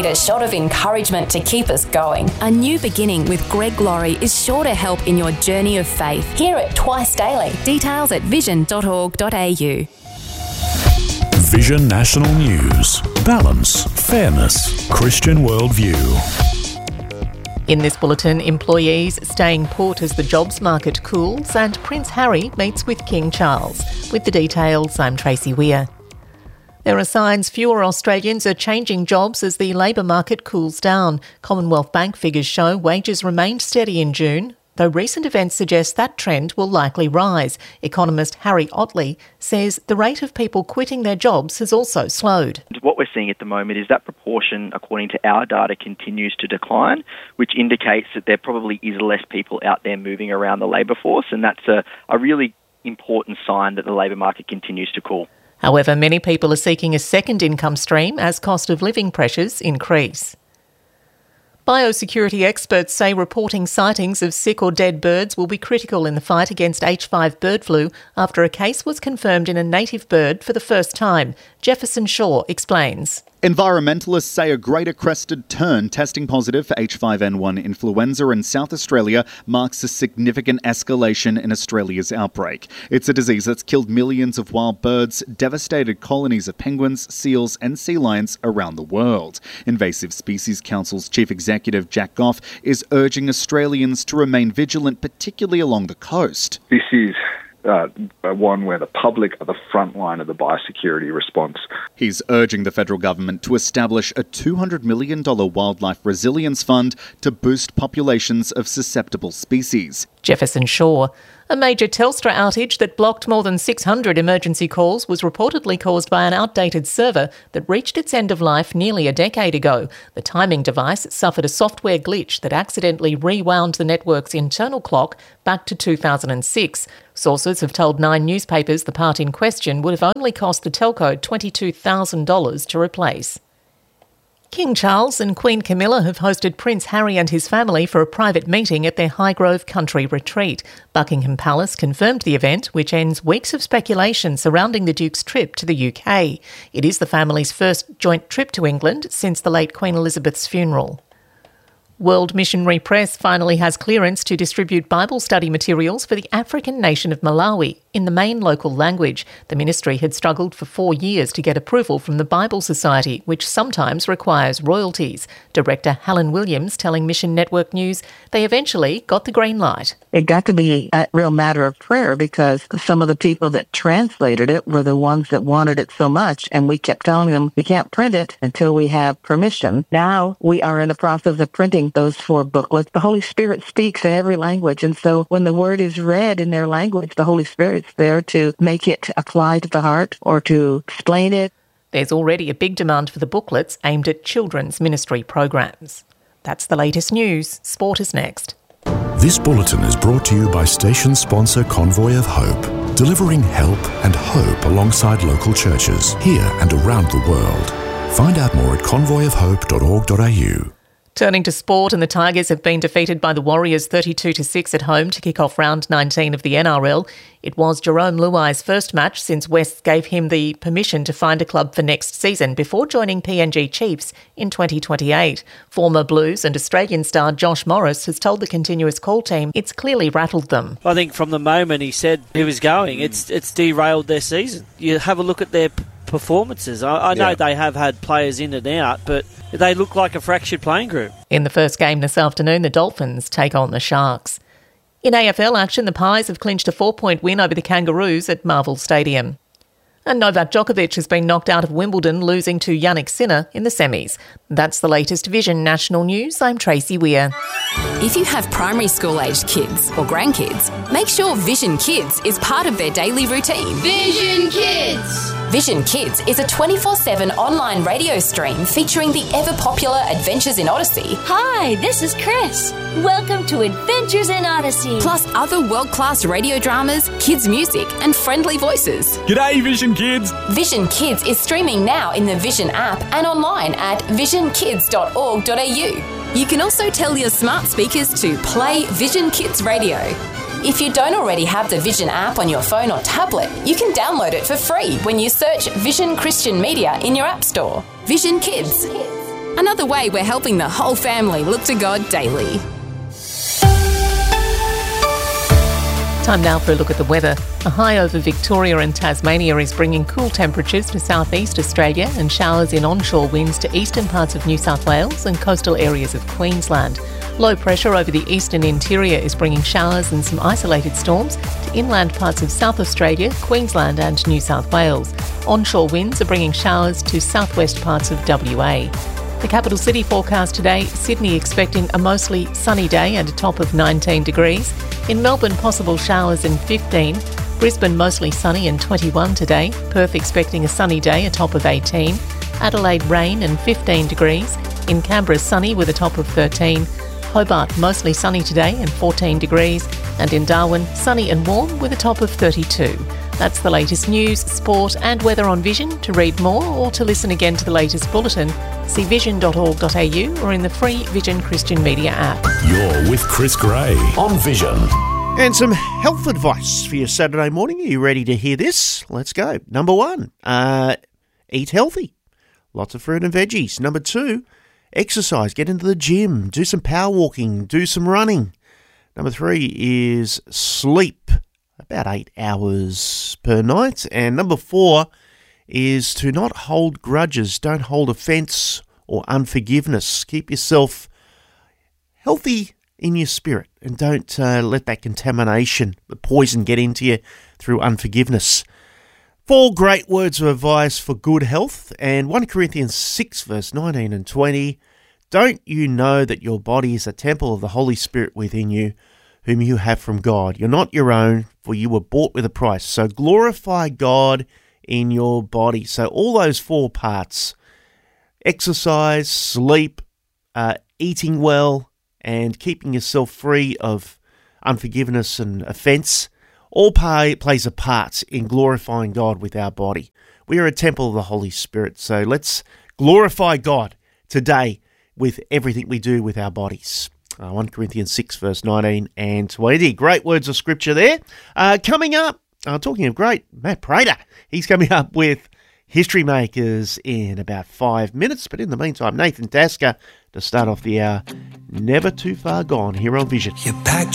need a shot of encouragement to keep us going. A New Beginning with Greg Laurie is sure to help in your journey of faith. Hear it twice daily. Details at vision.org.au. Vision National News. Balance, fairness, Christian worldview. In this bulletin, employees staying put as the jobs market cools, and Prince Harry meets with King Charles. With the details, I'm Tracy Weir. There are signs fewer Australians are changing jobs as the labour market cools down. Commonwealth Bank figures show wages remained steady in June, though recent events suggest that trend will likely rise. Economist Harry Otley says the rate of people quitting their jobs has also slowed. What we're seeing at the moment is that proportion, according to our data, continues to decline, which indicates that there probably is less people out there moving around the labour force, and that's a really important sign that the labour market continues to cool. However, many people are seeking a second income stream as cost of living pressures increase. Biosecurity experts say reporting sightings of sick or dead birds will be critical in the fight against H5 bird flu after a case was confirmed in a native bird for the first time. Jefferson Shaw explains. Environmentalists say a greater crested tern testing positive for H5N1 influenza in South Australia marks a significant escalation in Australia's outbreak. It's a disease that's killed millions of wild birds, devastated colonies of penguins, seals and sea lions around the world. Invasive Species Council's Chief Executive Jack Goff is urging Australians to remain vigilant, particularly along the coast. This is one where the public are the front line of the biosecurity response. He's urging the federal government to establish a $200 million wildlife resilience fund to boost populations of susceptible species. Jefferson Shaw. A major Telstra outage that blocked more than 600 emergency calls was reportedly caused by an outdated server that reached its end of life nearly a decade ago. The timing device suffered a software glitch that accidentally rewound the network's internal clock back to 2006. Sources have told Nine newspapers the part in question would have only cost the telco $22,000 to replace. King Charles and Queen Camilla have hosted Prince Harry and his family for a private meeting at their Highgrove country retreat. Buckingham Palace confirmed the event, which ends weeks of speculation surrounding the Duke's trip to the UK. It is the family's first joint trip to England since the late Queen Elizabeth's funeral. World Missionary Press finally has clearance to distribute Bible study materials for the African nation of Malawi in the main local language. The ministry had struggled for 4 years to get approval from the Bible Society, which sometimes requires royalties. Director Helen Williams telling Mission Network News they eventually got the green light. It got to be a real matter of prayer because some of the people that translated it were the ones that wanted it so much, and we kept telling them we can't print it until we have permission. Now we are in the process of printing those 4 booklets. The Holy Spirit speaks in every language, and so when the word is read in their language, the Holy Spirit's there to make it apply to the heart or to explain it. There's already a big demand for the booklets aimed at children's ministry programs. That's the latest news. Sport is next. This bulletin is brought to you by station sponsor Convoy of Hope, delivering help and hope alongside local churches here and around the world. Find out more at convoyofhope.org.au. Turning to sport, and the Tigers have been defeated by the Warriors 32-6 at home to kick off round 19 of the NRL. It was Jerome Luai's first match since West gave him the permission to find a club for next season before joining PNG Chiefs in 2028. Former Blues and Australian star Josh Morris has told the Continuous Call team it's clearly rattled them. I think from the moment he said he was going, it's derailed their season. You have a look at their performances. I know they have had players in and out, but they look like a fractured playing group. In the first game this afternoon, the Dolphins take on the Sharks. In AFL action, the Pies have clinched a 4-point win over the Kangaroos at Marvel Stadium. And Novak Djokovic has been knocked out of Wimbledon, losing to Jannik Sinner in the semis. That's the latest Vision National News. I'm Tracy Weir. If you have primary school-aged kids or grandkids, make sure Vision Kids is part of their daily routine. Vision Kids! Vision Kids is a 24/7 online radio stream featuring the ever-popular Adventures in Odyssey. Hi, this is Chris. Welcome to Adventures in Odyssey. Plus other world-class radio dramas, kids' music and friendly voices. G'day, Vision Kids! Vision Kids is streaming now in the Vision app and online at visionkids.org.au. You can also tell your smart speakers to play Vision Kids Radio. If you don't already have the Vision app on your phone or tablet, you can download it for free when you search Vision Christian Media in your app store. Vision Kids. Another way we're helping the whole family look to God daily. Time now for a look at the weather. A high over Victoria and Tasmania is bringing cool temperatures to southeast Australia and showers in onshore winds to eastern parts of New South Wales and coastal areas of Queensland. Low pressure over the eastern interior is bringing showers and some isolated storms to inland parts of South Australia, Queensland and New South Wales. Onshore winds are bringing showers to southwest parts of WA. The capital city forecast today, Sydney expecting a mostly sunny day and a top of 19 degrees. In Melbourne, possible showers and 15. Brisbane, mostly sunny and 21 today. Perth expecting a sunny day, a top of 18. Adelaide, rain and 15 degrees. In Canberra, sunny with a top of 13. Hobart, mostly sunny today and 14 degrees. And in Darwin, sunny and warm with a top of 32. That's the latest news, sport and weather on Vision. To read more or to listen again to the latest bulletin, see vision.org.au or in the free Vision Christian Media app. You're with Chris Gray on Vision. And some health advice for your Saturday morning. Are you ready to hear this? Let's go. Number 1, eat healthy. Lots of fruit and veggies. Number 2, exercise. Get into the gym. Do some power walking. Do some running. Number 3 is sleep. About 8 hours per night. And number 4 is to not hold grudges. Don't hold offence or unforgiveness. Keep yourself healthy in your spirit and don't let that contamination, the poison, get into you through unforgiveness. 4 great words of advice for good health, and 1 Corinthians 6 verse 19 and 20. Don't you know that your body is a temple of the Holy Spirit within you, whom you have from God? You're not your own, for you were bought with a price. So glorify God in your body. So all those 4 parts, exercise, sleep, eating well, and keeping yourself free of unforgiveness and offence, all plays a part in glorifying God with our body. We are a temple of the Holy Spirit, so let's glorify God today with everything we do with our bodies. 1 Corinthians 6 verse 19 and 20. Great words of scripture there. Coming up, talking of great, Matt Prater. He's coming up with History Makers in about 5 minutes. But in the meantime, Nathan Tasker to start off the hour. Never Too Far Gone here on Vision.